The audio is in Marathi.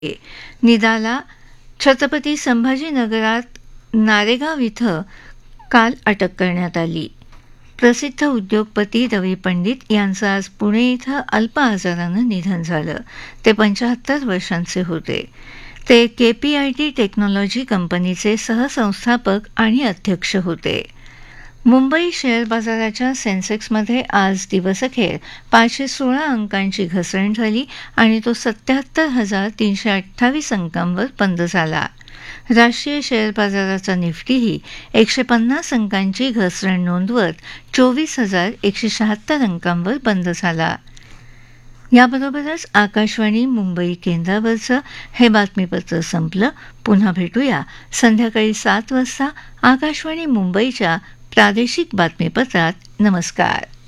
निदाला छत्रपती संभाजीनगरात नारेगाव इथं काल अटक करण्यात आली. प्रसिद्ध उद्योगपती रवी पंडित यांचं आज पुणे इथं अल्प आजारानं निधन झालं. ते 75 वर्षांचे होते. ते KPIT टेक्नॉलॉजी कंपनीचे सहसंस्थापक आणि अध्यक्ष होते. मुंबई शेअर बाजाराच्या सेन्सेक्समध्ये आज दिवसअखेर 516 अंकांची घसरण झाली आणि तो 77,328 अंकांवर बंद झाला. राष्ट्रीय शेअर बाजाराचा निफ्टीही 150 अंकांची घसरण नोंदवत 24,176 अंकांवर बंद झाला. याबरोबरच आकाशवाणी मुंबई केंद्रावरचं हे बातमीपत्र संपलं. पुन्हा भेटूया संध्याकाळी 7 वाजता आकाशवाणी मुंबईच्या प्रादेशिक बातमीपत्रात. नमस्कार.